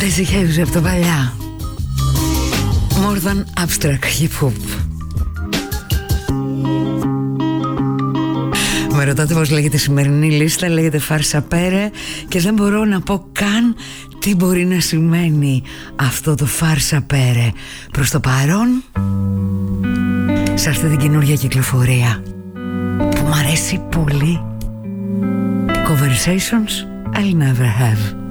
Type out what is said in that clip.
Lazy House από τα παλιά. More than abstract hip hop. Με ρωτάτε πως λέγεται η σημερινή λίστα. Λέγεται Φάρσα Πέρε. Και δεν μπορώ να πω καν τι μπορεί να σημαίνει αυτό το Φάρσα Πέρε. Προς το παρόν, σε αυτή την καινούργια κυκλοφορία που μ' αρέσει πολύ, Conversations I'll never have.